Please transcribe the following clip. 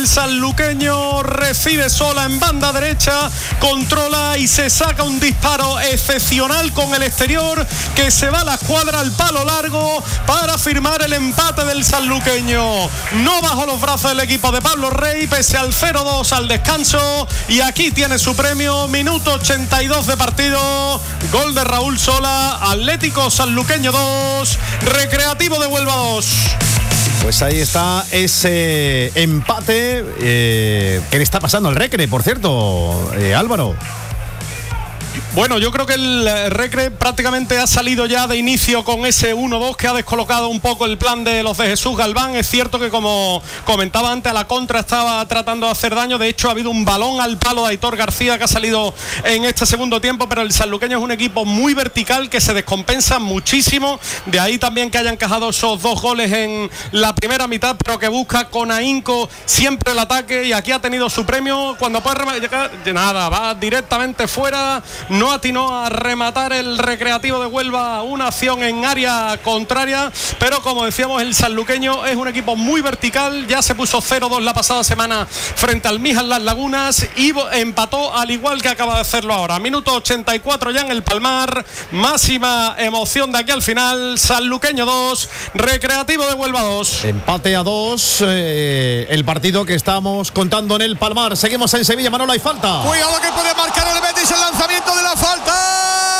El sanluqueño recibe sola en banda derecha, controla y se saca un disparo excepcional con el exterior que se va a la escuadra al palo largo para firmar el empate del sanluqueño. No bajó los brazos del equipo de Pablo Rey pese al 0-2 al descanso, y aquí tiene su premio. Minuto 82 de partido, gol de Raúl Sola. Atlético Sanluqueño 2, Recreativo de Huelva 2. Pues ahí está ese empate que le está pasando al Recre, por cierto, Álvaro. Bueno, yo creo que el Recre prácticamente ha salido ya de inicio con ese 1-2 que ha descolocado un poco el plan de los de Jesús Galván. Es cierto que, como comentaba antes, a la contra estaba tratando de hacer daño. De hecho, ha habido un balón al palo de Aitor García que ha salido en este segundo tiempo, pero el sanluqueño es un equipo muy vertical que se descompensa muchísimo. De ahí también que hayan encajado esos 2 goles en la primera mitad, pero que busca con ahínco siempre el ataque, y aquí ha tenido su premio. Cuando puede rematar, nada, va directamente fuera. No atinó a rematar el Recreativo de Huelva una acción en área contraria, pero como decíamos, el sanluqueño es un equipo muy vertical. Ya se puso 0-2 la pasada semana frente al Mijas Las Lagunas y empató al igual que acaba de hacerlo ahora. Minuto 84 ya en el Palmar, máxima emoción de aquí al final. Sanluqueño 2, Recreativo de Huelva 2. Empate a 2, el partido que estamos contando en el Palmar. Seguimos en Sevilla, Manolo, hay falta. Cuidado que puede marcar el Betis, el lanzamiento de la falta.